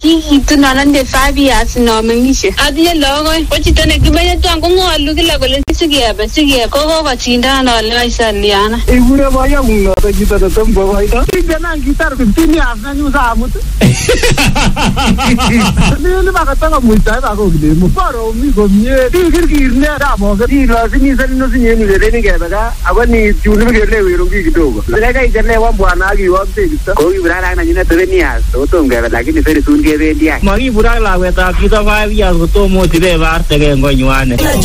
Itu nanande 5 years no mengishe. Adye logo ko chito ne kimenye twan ko ngolu kila kole sige ko chinda no laisa liana. Igure baya unga ta chito ne tombo baita. Kijana gitar 15 years na nyusa amut. Ni ba ka tanga muita ba ko gide mu paro mi ko mie. Kirkir ne da mo ga di la sini no sinye ni le ni ga ba agoni tuni mi le wiro gi kidogo. Le ga ijane wa bwana gi wa pekita. Ko ibura na nyina 7 years. To ngaba lakini very soon ge be dia. Magi ibura la weta kita 5 years to mo tire bar tege ngonywane.